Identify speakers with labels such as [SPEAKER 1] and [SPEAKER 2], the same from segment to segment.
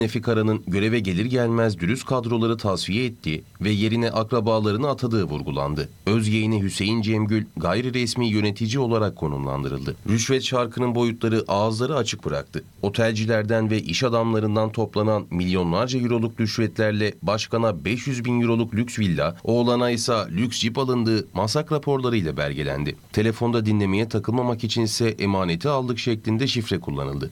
[SPEAKER 1] Nefik Ara'nın göreve gelir gelmez dürüst kadroları tasfiye ettiği ve yerine akrabalarını atadığı vurgulandı. Öz yeğeni Hüseyin Cemgül gayri resmi yönetici olarak konumlandırıldı. Rüşvet çarkının boyutları ağızları açık bıraktı. Otelcilerden ve iş adamlarından toplanan milyonlarca euroluk rüşvetlerle başkana 500 bin euroluk lüks villa, oğlana ise lüks cip alındığı masak raporlarıyla belgelendi. Telefonda dinlemeye takılmamak içinse emaneti aldık şeklinde şifre kullanıldı.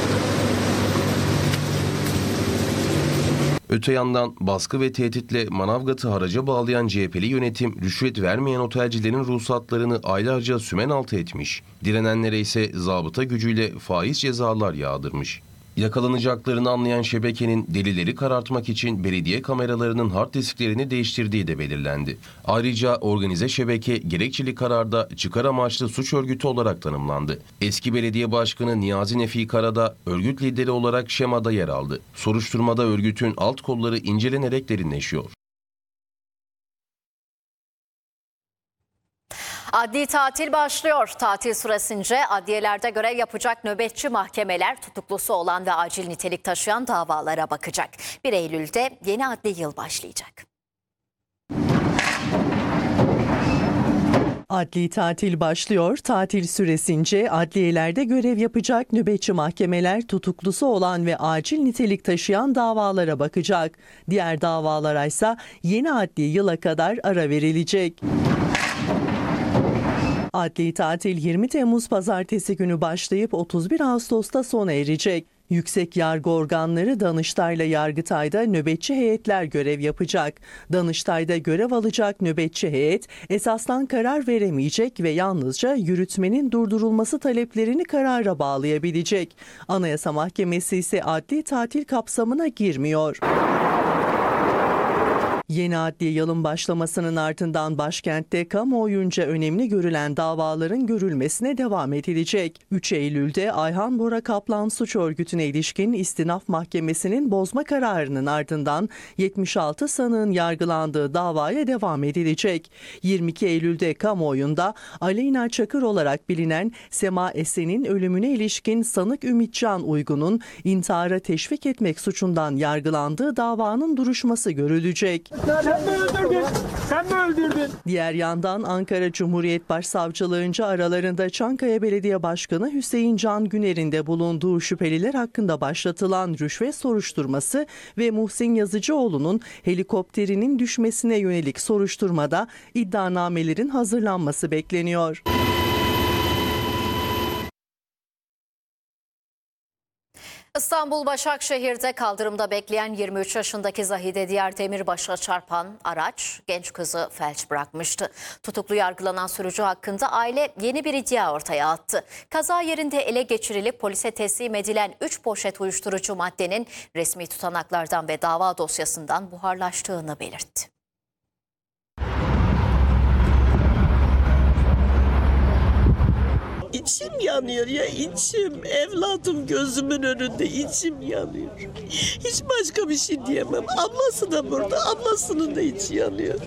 [SPEAKER 1] Öte yandan baskı ve tehditle Manavgat'ı haraca bağlayan CHP'li yönetim rüşvet vermeyen otelcilerin ruhsatlarını aylarca sümen altı etmiş. Direnenlere ise zabıta gücüyle faiz cezalar yağdırmış. Yakalanacaklarını anlayan şebekenin delilleri karartmak için belediye kameralarının hard disklerini değiştirdiği de belirlendi. Ayrıca organize şebeke gerekçeli kararda çıkar amaçlı suç örgütü olarak tanımlandı. Eski belediye başkanı Niyazi Nefik Ara da örgüt lideri olarak şemada yer aldı. Soruşturmada örgütün alt kolları incelenerek derinleşiyor.
[SPEAKER 2] Adli tatil başlıyor. Tatil süresince adliyelerde görev yapacak nöbetçi mahkemeler tutuklusu olan ve acil nitelik taşıyan davalara bakacak. 1 Eylül'de yeni adli yıl başlayacak.
[SPEAKER 3] Adli tatil başlıyor. Tatil süresince adliyelerde görev yapacak nöbetçi mahkemeler tutuklusu olan ve acil nitelik taşıyan davalara bakacak. Diğer davalara ise yeni adli yıla kadar ara verilecek. Adli tatil 20 Temmuz Pazartesi günü başlayıp 31 Ağustos'ta sona erecek. Yüksek yargı organları Danıştay'la Yargıtay'da nöbetçi heyetler görev yapacak. Danıştay'da görev alacak nöbetçi heyet esasdan karar veremeyecek ve yalnızca yürütmenin durdurulması taleplerini karara bağlayabilecek. Anayasa Mahkemesi ise adli tatil kapsamına girmiyor. Yeni adli yılın başlamasının ardından başkentte kamuoyunca önemli görülen davaların görülmesine devam edilecek. 3 Eylül'de Ayhan Bora Kaplan suç örgütüne ilişkin İstinaf Mahkemesi'nin bozma kararının ardından 76 sanığın yargılandığı davaya devam edilecek. 22 Eylül'de kamuoyunda Aleyna Çakır olarak bilinen Sema Esen'in ölümüne ilişkin sanık Ümitcan Uygun'un intihara teşvik etmek suçundan yargılandığı davanın duruşması görülecek.
[SPEAKER 4] Sen mi öldürdün? Sen mi öldürdün?
[SPEAKER 3] Diğer yandan Ankara Cumhuriyet Başsavcılığınca aralarında Çankaya Belediye Başkanı Hüseyin Can Güner'in de bulunduğu şüpheliler hakkında başlatılan rüşvet soruşturması ve Muhsin Yazıcıoğlu'nun helikopterinin düşmesine yönelik soruşturmada iddianamelerin hazırlanması bekleniyor.
[SPEAKER 2] İstanbul Başakşehir'de kaldırımda bekleyen 23 yaşındaki Zahide Diyar Demirbaş'a çarpan araç genç kızı felç bırakmıştı. Tutuklu yargılanan sürücü hakkında aile yeni bir iddia ortaya attı. Kaza yerinde ele geçirilip polise teslim edilen 3 poşet uyuşturucu maddenin resmi tutanaklardan ve dava dosyasından buharlaştığını belirtti.
[SPEAKER 5] İçim yanıyor ya, içim. Evladım gözümün önünde, içim yanıyor. Hiç başka bir şey diyemem. Ablası da burada, ablasının da içi yanıyor.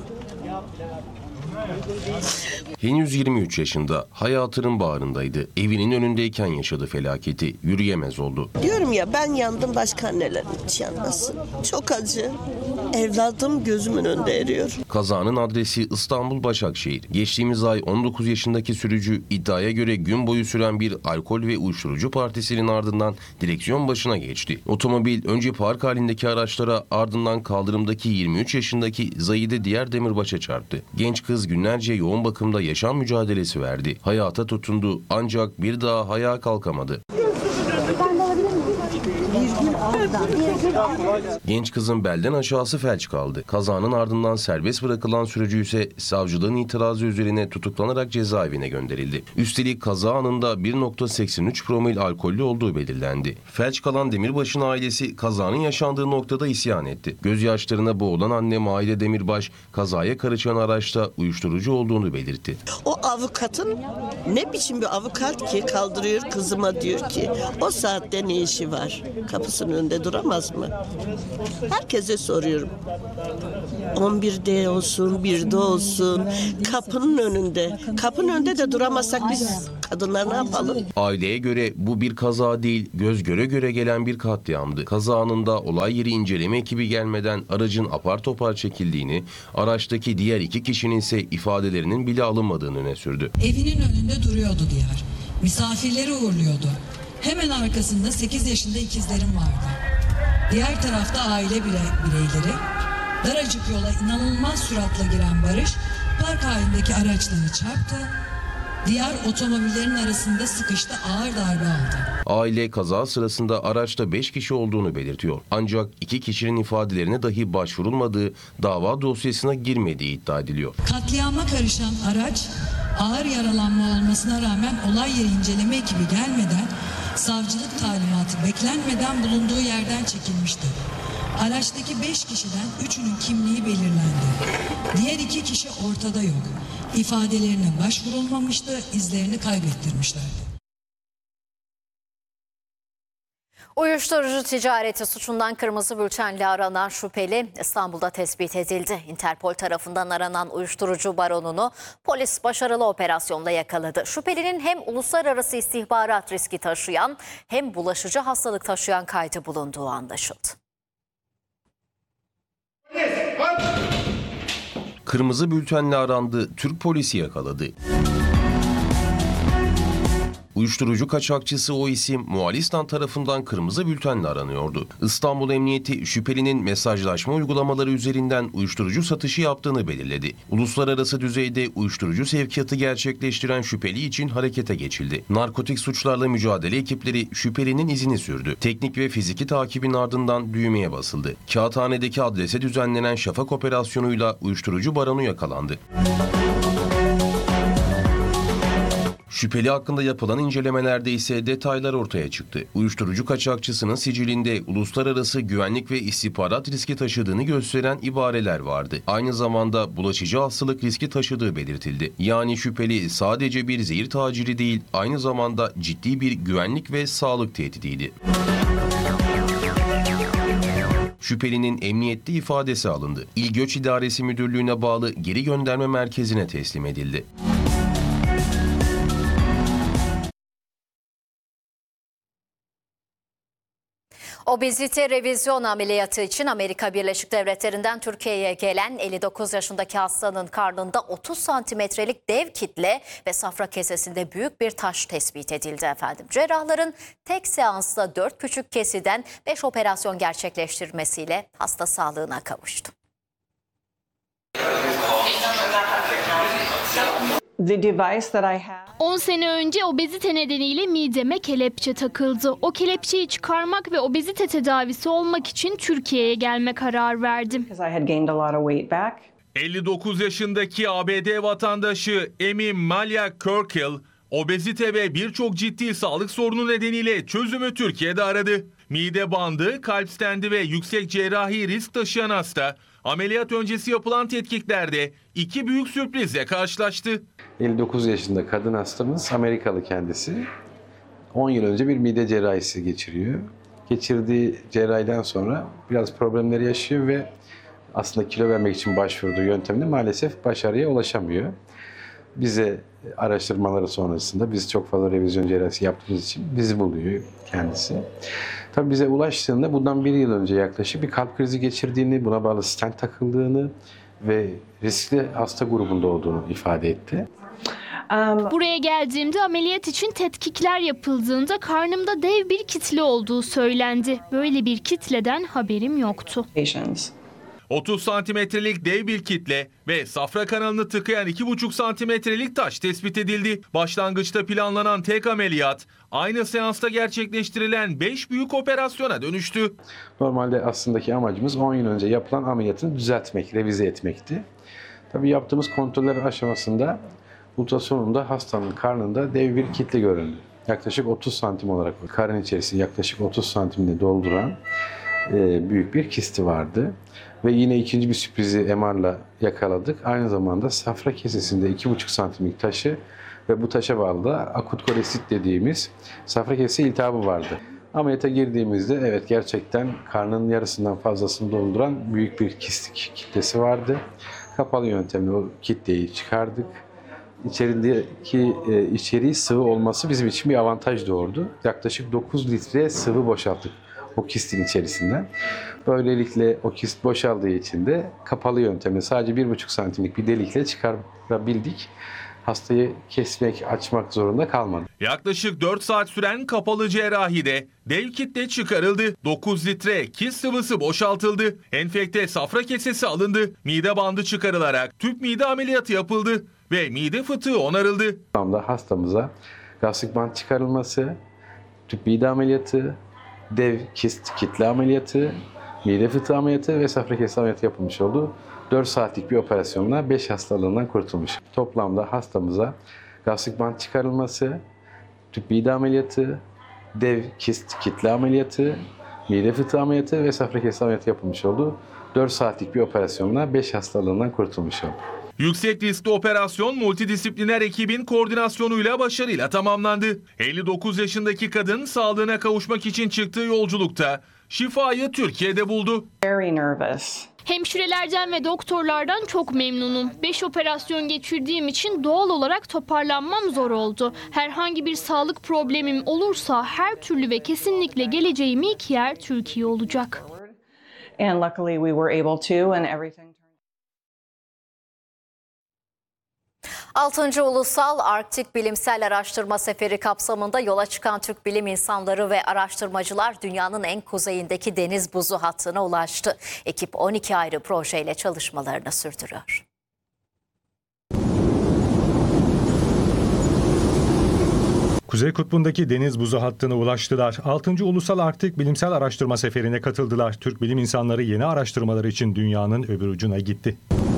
[SPEAKER 1] Henüz 23 yaşında, hayatının bağrındaydı. Evinin önündeyken yaşadı felaketi. Yürüyemez oldu.
[SPEAKER 5] Diyorum ya, ben yandım, başka annelerin hiç yanmasın. Çok acı. Evladım gözümün önünde eriyor.
[SPEAKER 1] Kazanın adresi İstanbul Başakşehir. Geçtiğimiz ay 19 yaşındaki sürücü iddiaya göre gün boyu süren bir alkol ve uyuşturucu partisinin ardından direksiyon başına geçti. Otomobil önce park halindeki araçlara, ardından kaldırımdaki 23 yaşındaki Zahide Diyar Demirbaş'a çarptı. Genç kız günlerce yoğun bakımda yaşam mücadelesi verdi. Hayata tutundu ancak bir daha ayağa kalkamadı. Genç kızın belden aşağısı felç kaldı. Kazanın ardından serbest bırakılan sürücü ise savcılığın itirazı üzerine tutuklanarak cezaevine gönderildi. Üstelik kaza anında 1.83 promil alkollü olduğu belirlendi. Felç kalan Demirbaş'ın ailesi kazanın yaşandığı noktada isyan etti. Gözyaşlarına boğulan anne Maide Demirbaş kazaya karışan araçta uyuşturucu olduğunu belirtti.
[SPEAKER 5] O avukatın ne biçim bir avukat ki kaldırıyor kızıma, diyor ki o saatte ne işi var kapısının önünde. önünde duramaz mı? Herkese soruyorum. 11'de olsun, 1'de olsun, kapının önünde. Kapının önünde de duramazsak biz kadınlar ne yapalım?
[SPEAKER 1] Aileye göre bu bir kaza değil, göz göre göre gelen bir katliamdı. Kaza anında olay yeri inceleme ekibi gelmeden aracın apar topar çekildiğini, araçtaki diğer 2 kişinin ise ifadelerinin bile alınmadığını öne sürdü.
[SPEAKER 6] Evinin önünde duruyordu Diyar. Misafirleri uğurluyordu. Hemen arkasında 8 yaşında ikizlerim vardı. Diğer tarafta aile bireyleri. Daracık yola inanılmaz süratle giren Barış, park halindeki araçları çarptı. Diğer otomobillerin arasında sıkıştı, ağır darbe aldı.
[SPEAKER 1] Aile kaza sırasında araçta 5 kişi olduğunu belirtiyor. Ancak 2 kişinin ifadelerine dahi başvurulmadığı, dava dosyasına girmediği iddia ediliyor.
[SPEAKER 6] Katliama karışan araç, ağır yaralanma olmasına rağmen olay yeri inceleme ekibi gelmeden, savcılık talimatı beklenmeden bulunduğu yerden çekilmişti. Araçtaki 5 kişiden 3'ünün kimliği belirlendi. Diğer 2 kişi ortada yok. İfadelerine başvurulmamıştı, izlerini kaybettirmişlerdi.
[SPEAKER 2] Uyuşturucu ticareti suçundan kırmızı bültenle aranan şüpheli İstanbul'da tespit edildi. Interpol tarafından aranan uyuşturucu baronunu polis başarılı operasyonla yakaladı. Şüphelinin hem uluslararası istihbarat riski taşıyan hem bulaşıcı hastalık taşıyan kaydı bulunduğu anlaşıldı.
[SPEAKER 1] Kırmızı bültenle arandı, Türk polisi yakaladı. Uyuşturucu kaçakçısı o isim Moğolistan tarafından kırmızı bültenle aranıyordu. İstanbul Emniyeti şüphelinin mesajlaşma uygulamaları üzerinden uyuşturucu satışı yaptığını belirledi. Uluslararası düzeyde uyuşturucu sevkiyatı gerçekleştiren şüpheli için harekete geçildi. Narkotik suçlarla mücadele ekipleri şüphelinin izini sürdü. Teknik ve fiziki takibin ardından düğmeye basıldı. Kağıthane'deki adrese düzenlenen Şafak operasyonuyla uyuşturucu baronu yakalandı. Şüpheli hakkında yapılan incelemelerde ise detaylar ortaya çıktı. Uyuşturucu kaçakçısının sicilinde uluslararası güvenlik ve istihbarat riski taşıdığını gösteren ibareler vardı. Aynı zamanda bulaşıcı hastalık riski taşıdığı belirtildi. Yani şüpheli sadece bir zehir taciri değil, aynı zamanda ciddi bir güvenlik ve sağlık tehdidiydi. Şüphelinin emniyette ifadesi alındı. İl Göç İdaresi Müdürlüğü'ne bağlı geri gönderme merkezine teslim edildi.
[SPEAKER 2] Obezite revizyon ameliyatı için Amerika Birleşik Devletleri'nden Türkiye'ye gelen 59 yaşındaki hastanın karnında 30 santimetrelik dev kitle ve safra kesesinde büyük bir taş tespit edildi efendim. Cerrahların tek seansta 4 küçük kesiden 5 operasyon gerçekleştirmesiyle hasta sağlığına kavuştu.
[SPEAKER 7] The device that I have.
[SPEAKER 8] 10 sene önce obezite nedeniyle mideme kelepçe takıldı. O kelepçeyi çıkarmak ve obezite tedavisi olmak için Türkiye'ye gelme kararı verdim.
[SPEAKER 7] Because I had gained a lot of weight back.
[SPEAKER 9] 59 yaşındaki ABD vatandaşı Amy Malia Kirkhill, obezite ve birçok ciddi sağlık sorunu nedeniyle çözümü Türkiye'de aradı. Mide bandı, kalp stendi ve yüksek cerrahi risk taşıyan hasta, ameliyat öncesi yapılan tetkiklerde 2 büyük sürprizle karşılaştı.
[SPEAKER 10] 59 yaşında kadın hastamız, Amerikalı kendisi. 10 yıl önce bir mide cerrahisi geçiriyor. Geçirdiği cerrahiden sonra biraz problemleri yaşıyor ve aslında kilo vermek için başvurduğu yöntemde maalesef başarıya ulaşamıyor. Bize araştırmaları sonrasında biz çok fazla revizyon cerrahisi yaptığımız için bizi buluyor kendisi. Tabii bize ulaştığında bundan 1 yıl önce yaklaşık bir kalp krizi geçirdiğini, buna bağlı stent takıldığını ve riskli hasta grubunda olduğunu ifade etti.
[SPEAKER 8] Buraya geldiğimde ameliyat için tetkikler yapıldığında karnımda dev bir kitle olduğu söylendi. Böyle bir kitleden haberim yoktu.
[SPEAKER 9] 30 santimetrelik dev bir kitle ve safra kanalını tıkayan 2,5 santimetrelik taş tespit edildi. Başlangıçta planlanan tek ameliyat aynı seansta gerçekleştirilen 5 büyük operasyona dönüştü.
[SPEAKER 10] Normalde aslındaki amacımız 10 yıl önce yapılan ameliyatını düzeltmek, revize etmekti. Tabii yaptığımız kontroller aşamasında ultrasonunda hastanın karnında dev bir kitle göründü. Yaklaşık 30 santim olarak karın içerisinde yaklaşık 30 santimini dolduran büyük bir kisti vardı. Ve yine ikinci bir sürprizi MR'la yakaladık. Aynı zamanda safra kesesinde 2,5 santimlik taşı ve bu taşa bağlı da akut kolesit dediğimiz safra kesesi iltihabı vardı. Ameliyata girdiğimizde evet gerçekten karnının yarısından fazlasını dolduran büyük bir kistik kitlesi vardı. Kapalı yöntemle o kitleyi çıkardık. İçeriği sıvı olması bizim için bir avantaj doğurdu. Yaklaşık 9 litre sıvı boşalttık o kistin içerisinden. Böylelikle o kist boşaldığı için de kapalı yöntemle sadece 1,5 santimlik bir delikle çıkarabildik. Hastayı kesmek, açmak zorunda kalmadı.
[SPEAKER 9] Yaklaşık 4 saat süren kapalı cerrahide dev kitle çıkarıldı. 9 litre kist sıvısı boşaltıldı. Enfekte safra kesesi alındı. Mide bandı çıkarılarak tüp mide ameliyatı yapıldı ve mide fıtığı onarıldı.
[SPEAKER 10] Toplamda hastamıza gastrik bant çıkarılması, tüp mide ameliyatı, dev kist kitle ameliyatı, mide fıtığı ameliyatı ve safra kesesi ameliyatı yapılmış oldu. 4 saatlik bir operasyonla 5 hastalığından kurtulmuş. Toplamda hastamıza gastrik bant çıkarılması, tüp mide ameliyatı, dev kist kitle ameliyatı, mide fıtığı ameliyatı ve safra kesesi ameliyatı yapılmış oldu. 4 saatlik bir operasyonla 5 hastalığından kurtulmuş oldu.
[SPEAKER 9] Yüksek riskli operasyon multidisipliner ekibin koordinasyonuyla başarıyla tamamlandı. 59 yaşındaki kadın sağlığına kavuşmak için çıktığı yolculukta şifayı Türkiye'de buldu.
[SPEAKER 7] Very nervous.
[SPEAKER 8] Hemşirelerden ve doktorlardan çok memnunum. 5 operasyon geçirdiğim için doğal olarak toparlanmam zor oldu. Herhangi bir sağlık problemim olursa her türlü ve kesinlikle geleceğim ilk yer Türkiye olacak.
[SPEAKER 7] And luckily we were able to, and everything.
[SPEAKER 2] 6. Ulusal Arktik Bilimsel Araştırma Seferi kapsamında yola çıkan Türk bilim insanları ve araştırmacılar dünyanın en kuzeyindeki deniz buzu hattına ulaştı. Ekip 12 ayrı projeyle çalışmalarını sürdürüyor.
[SPEAKER 11] Kuzey Kutbu'ndaki deniz buzu hattına ulaştılar. 6. Ulusal Arktik Bilimsel Araştırma Seferi'ne katıldılar. Türk bilim insanları yeni araştırmalar için dünyanın öbür ucuna gitti.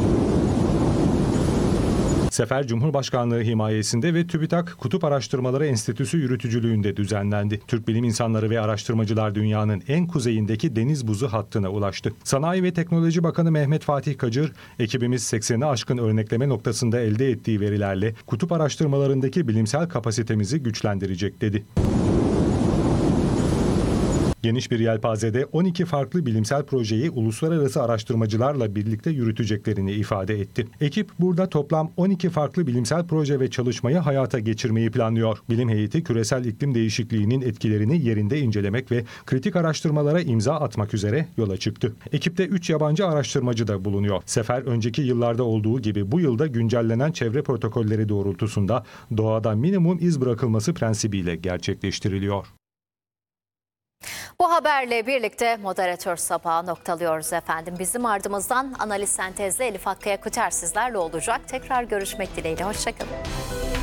[SPEAKER 11] Sefer Cumhurbaşkanlığı himayesinde ve TÜBİTAK Kutup Araştırmaları Enstitüsü yürütücülüğünde düzenlendi. Türk bilim insanları ve araştırmacılar dünyanın en kuzeyindeki deniz buzu hattına ulaştı. Sanayi ve Teknoloji Bakanı Mehmet Fatih Kacır, ekibimiz 80'i aşkın örnekleme noktasında elde ettiği verilerle kutup araştırmalarındaki bilimsel kapasitemizi güçlendirecek dedi. Geniş bir yelpazede 12 farklı bilimsel projeyi uluslararası araştırmacılarla birlikte yürüteceklerini ifade etti. Ekip burada toplam 12 farklı bilimsel proje ve çalışmayı hayata geçirmeyi planlıyor. Bilim heyeti küresel iklim değişikliğinin etkilerini yerinde incelemek ve kritik araştırmalara imza atmak üzere yola çıktı. Ekipte 3 yabancı araştırmacı da bulunuyor. Sefer önceki yıllarda olduğu gibi bu yılda güncellenen çevre protokolleri doğrultusunda doğada minimum iz bırakılması prensibiyle gerçekleştiriliyor.
[SPEAKER 2] Bu haberle birlikte moderatör sabahı noktalıyoruz efendim. Bizim ardımızdan analiz sentezli Elif Hakkı Yakuter sizlerle olacak. Tekrar görüşmek dileğiyle. Hoşçakalın.